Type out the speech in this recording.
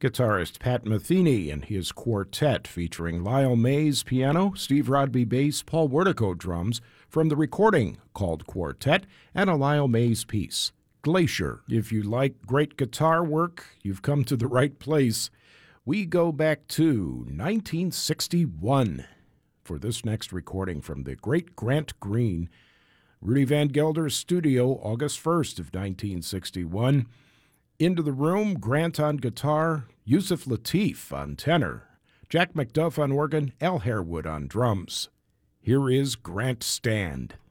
Guitarist Pat Metheny and his quartet featuring Lyle Mays piano, Steve Rodby bass, Paul Wertico drums from the recording called Quartet, and a Lyle Mays piece, Glacier. If you like great guitar work, you've come to the right place. We go back to 1961 for this next recording from the great Grant Green, Rudy Van Gelder's studio, August 1st of 1961. Into the Room, Grant on guitar, Yusef Lateef on tenor, Jack McDuff on organ, Al Harewood on drums. Here is Grant Stand.